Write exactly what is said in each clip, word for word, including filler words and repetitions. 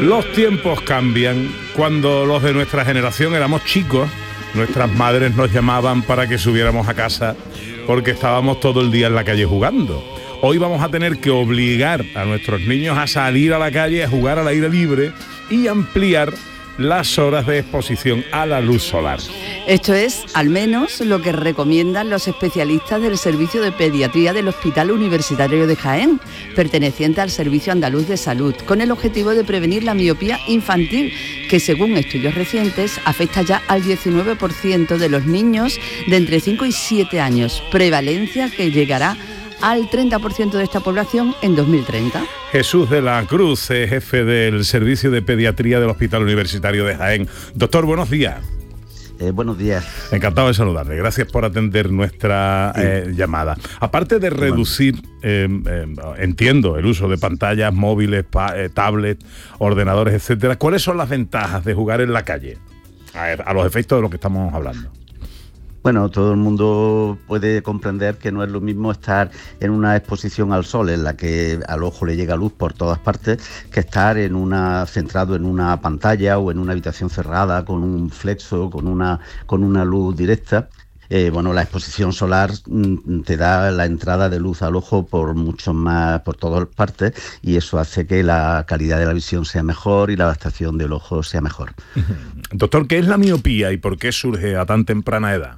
Los tiempos cambian. Cuando los de nuestra generación éramos chicos, nuestras madres nos llamaban para que subiéramos a casa porque estábamos todo el día en la calle jugando. Hoy vamos a tener que obligar a nuestros niños a salir a la calle, a jugar al aire libre y ampliar las horas de exposición a la luz solar. Esto es, al menos, lo que recomiendan los especialistas del Servicio de Pediatría del Hospital Universitario de Jaén, perteneciente al Servicio Andaluz de Salud, con el objetivo de prevenir la miopía infantil, que según estudios recientes afecta ya al diecinueve por ciento de los niños de entre cinco y siete años, prevalencia que llegará al treinta por ciento de esta población en dos mil treinta. Jesús de la Cruz, jefe del Servicio de Pediatría del Hospital Universitario de Jaén. Doctor, buenos días. Eh, buenos días. Encantado de saludarle. Gracias por atender nuestra sí. eh, llamada. Aparte de reducir, eh, eh, entiendo, el uso de pantallas, móviles, pa, eh, tablets, ordenadores, etcétera, ¿cuáles son las ventajas de jugar en la calle? A, ver, a los efectos de lo que estamos hablando. Bueno, todo el mundo puede comprender que no es lo mismo estar en una exposición al sol en la que al ojo le llega luz por todas partes que estar en una centrado en una pantalla o en una habitación cerrada con un flexo, con una con una luz directa. Eh, bueno, la exposición solar mm, te da la entrada de luz al ojo por mucho más, por todas partes, y eso hace que la calidad de la visión sea mejor y la adaptación del ojo sea mejor. Doctor, ¿qué es la miopía y por qué surge a tan temprana edad?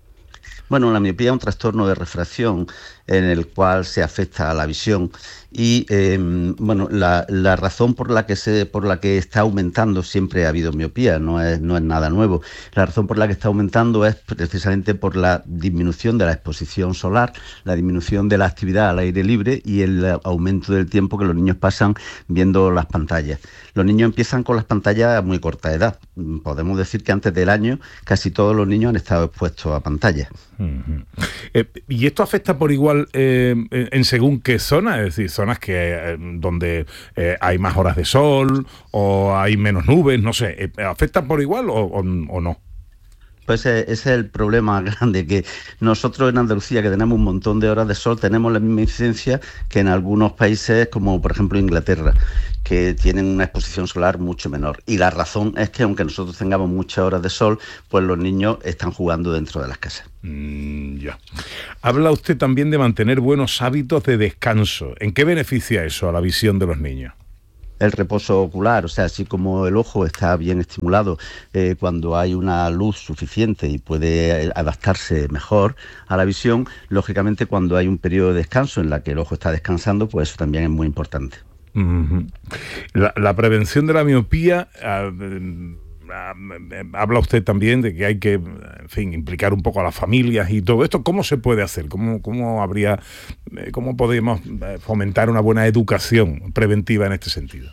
Bueno, la miopía es un trastorno de refracción en el cual se afecta a la visión y eh, bueno, la, la razón por la que se por la que está aumentando, siempre ha habido miopía, no es no es nada nuevo. La razón por la que está aumentando es precisamente por la disminución de la exposición solar, la disminución de la actividad al aire libre y el aumento del tiempo que los niños pasan viendo las pantallas. Los niños empiezan con las pantallas a muy corta edad. Podemos decir que antes del año casi todos los niños han estado expuestos a pantallas. Uh-huh. Eh, ¿Y esto afecta por igual eh, en según qué zona? Es decir, zonas que eh, donde eh, hay más horas de sol o hay menos nubes, no sé. Eh, ¿Afecta por igual o, o, o no? Pues ese es el problema grande, que nosotros en Andalucía, que tenemos un montón de horas de sol, tenemos la misma incidencia que en algunos países como por ejemplo Inglaterra, que tienen una exposición solar mucho menor. Y la razón es que aunque nosotros tengamos muchas horas de sol, pues los niños están jugando dentro de las casas. Mm, ya. Habla usted también de mantener buenos hábitos de descanso. ¿En qué beneficia eso a la visión de los niños? El reposo ocular, o sea, así como el ojo está bien estimulado eh, cuando hay una luz suficiente y puede adaptarse mejor a la visión, lógicamente cuando hay un periodo de descanso en la que el ojo está descansando, pues eso también es muy importante. Uh-huh. La, la prevención de la miopía, uh, uh, habla usted también de que hay que, en fin, implicar un poco a las familias y todo esto. ¿Cómo se puede hacer? ¿Cómo, cómo habría, cómo podemos fomentar una buena educación preventiva en este sentido?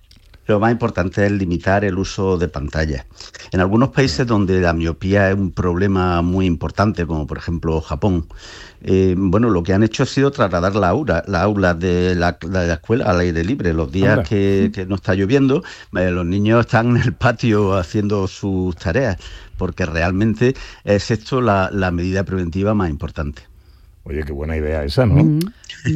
Lo más importante es limitar el uso de pantallas. En algunos países donde la miopía es un problema muy importante, como por ejemplo Japón, eh, bueno, lo que han hecho ha sido trasladar la aula, la aula de la, de la escuela al aire libre. Los días que, que no está lloviendo, eh, los niños están en el patio haciendo sus tareas, porque realmente es esto la, la medida preventiva más importante. Oye, qué buena idea esa, ¿no? Mm.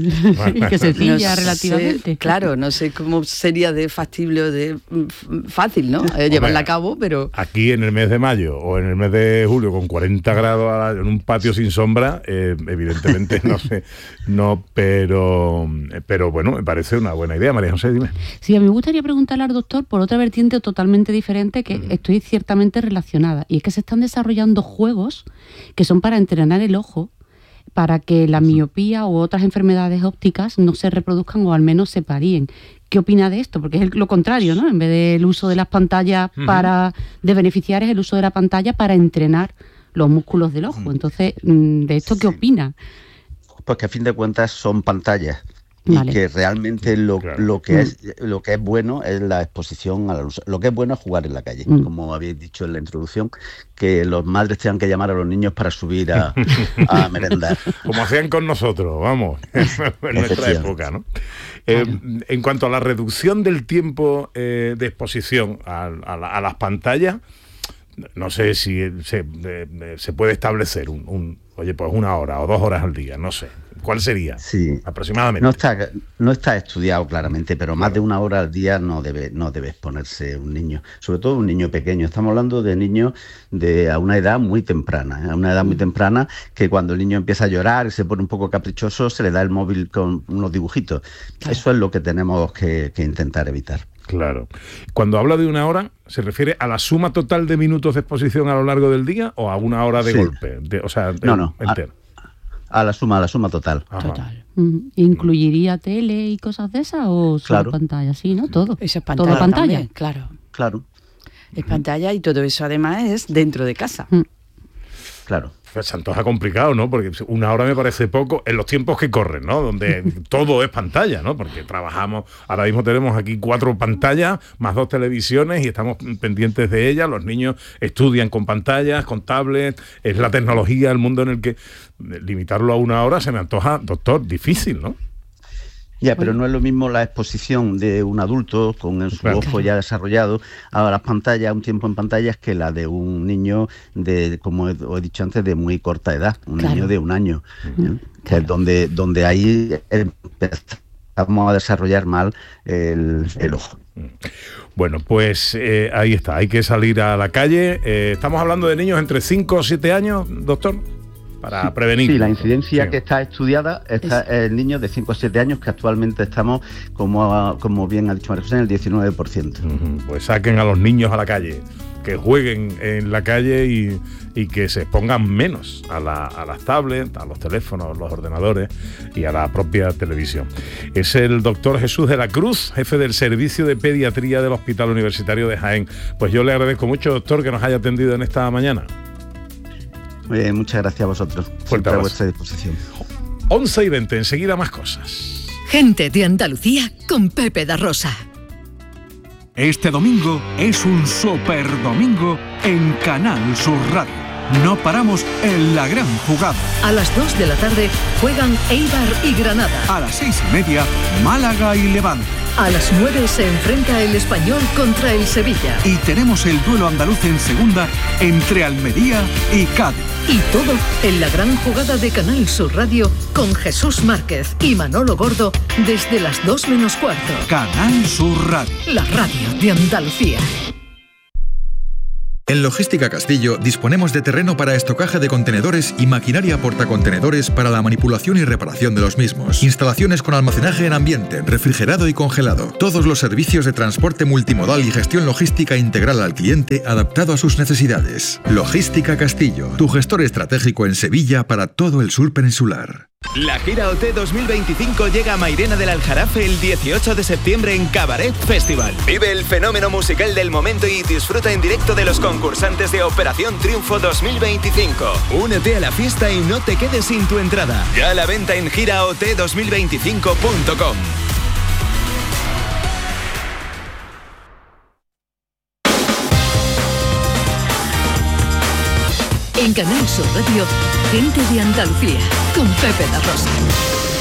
Y que sencilla no relativamente. Sé, claro, no sé cómo sería de factible o de fácil, ¿no? Eh, llevarla a cabo, pero... Aquí en el mes de mayo o en el mes de julio con cuarenta grados en un patio sin sombra, eh, evidentemente no sé, no, pero, pero bueno, me parece una buena idea. María José, dime. Sí, a mí me gustaría preguntarle al doctor por otra vertiente totalmente diferente que uh-huh. estoy ciertamente relacionada, y es que se están desarrollando juegos que son para entrenar el ojo para que la miopía u otras enfermedades ópticas no se reproduzcan o al menos se palíen. ¿Qué opina de esto? Porque es lo contrario, ¿no? En vez del uso de las pantallas uh-huh. para de beneficiar, es el uso de la pantalla para entrenar los músculos del ojo. Entonces, ¿de esto qué opina? Pues que a fin de cuentas son pantallas. Y vale. que realmente lo, claro. lo que es lo que es bueno es la exposición a la luz. Lo que es bueno es jugar en la calle, mm. como habéis dicho en la introducción, que los madres tengan que llamar a los niños para subir a, a merendar. Como hacían con nosotros, vamos, en nuestra época, ¿no? Eh, en cuanto a la reducción del tiempo eh, de exposición a, a, la, a las pantallas, no sé si se, de, de, se puede establecer un, un, oye, pues una hora o dos horas al día, no sé. ¿Cuál sería? Sí. Aproximadamente. No está, no está estudiado claramente, pero más de una hora al día no debe, no debe exponerse un niño, sobre todo un niño pequeño. Estamos hablando de niños de a una edad muy temprana, ¿eh? a una edad muy temprana que cuando el niño empieza a llorar y se pone un poco caprichoso, se le da el móvil con unos dibujitos. Claro. Eso es lo que tenemos que, que intentar evitar. Claro. Cuando habla de una hora, ¿se refiere a la suma total de minutos de exposición a lo largo del día o a una hora de sí. golpe? De, o sea, no, no. Entero. A, a la suma, a la suma total. Ajá. Total. ¿Incluiría tele y cosas de esas o solo claro. pantalla? Sí, ¿no? Todo. Eso es pantalla. Todo pantalla. También, claro. Claro. Es pantalla y todo eso además es dentro de casa. Mm. Claro. Pues se antoja complicado, ¿no? Porque una hora me parece poco en los tiempos que corren, ¿no? Donde todo es pantalla, ¿no? Porque trabajamos, ahora mismo tenemos aquí cuatro pantallas, más dos televisiones y estamos pendientes de ellas. Los niños estudian con pantallas, con tablets, es la tecnología, el mundo en el que limitarlo a una hora se me antoja, doctor, difícil, ¿no? Ya, pero no es lo mismo la exposición de un adulto con su claro. ojo ya desarrollado a las pantallas, un tiempo en pantallas, que la de un niño de, como he, he dicho antes, de muy corta edad, un claro. niño de un año, uh-huh. ¿eh? que claro. es donde, donde ahí empezamos a desarrollar mal el, el ojo. Bueno, pues eh, ahí está, hay que salir a la calle. Eh, estamos hablando de niños entre cinco o siete años, doctor. Para prevenir. Sí, la incidencia sí. que está estudiada está es... en niños de cinco a siete años, que actualmente estamos, como, como bien ha dicho María José, en el diecinueve por ciento. Uh-huh. Pues saquen a los niños a la calle, que jueguen en la calle y, y que se expongan menos a, la, a las tablets, a los teléfonos, los ordenadores y a la propia televisión. Es el doctor Jesús de la Cruz, jefe del Servicio de Pediatría del Hospital Universitario de Jaén. Pues yo le agradezco mucho, doctor, que nos haya atendido en esta mañana. Eh, muchas gracias a vosotros. Siempre a vuestra disposición. once y veinte, enseguida más cosas. Gente de Andalucía con Pepe da Rosa. Este domingo es un super domingo en Canal Sur Radio. No paramos en la gran jugada. A las dos de la tarde juegan Eibar y Granada. A las seis y media, Málaga y Levante. A las nueve se enfrenta el Español contra el Sevilla. Y tenemos el duelo andaluz en segunda entre Almería y Cádiz. Y todo en la gran jugada de Canal Sur Radio con Jesús Márquez y Manolo Gordo desde las dos menos cuarto. Canal Sur Radio. La radio de Andalucía. En Logística Castillo disponemos de terreno para estocaje de contenedores y maquinaria portacontenedores para la manipulación y reparación de los mismos. Instalaciones con almacenaje en ambiente, refrigerado y congelado. Todos los servicios de transporte multimodal y gestión logística integral al cliente adaptado a sus necesidades. Logística Castillo, tu gestor estratégico en Sevilla para todo el sur peninsular. La gira O T dos mil veinticinco llega a Mairena del Aljarafe el dieciocho de septiembre en Cabaret Festival. Vive el fenómeno musical del momento y disfruta en directo de los concursantes de Operación Triunfo dos mil veinticinco. Únete a la fiesta y no te quedes sin tu entrada. Ya a la venta en gira o t dos mil veinticinco punto com. En Canal Sur Radio, Gente de Andalucía, con Pepe da Rosa.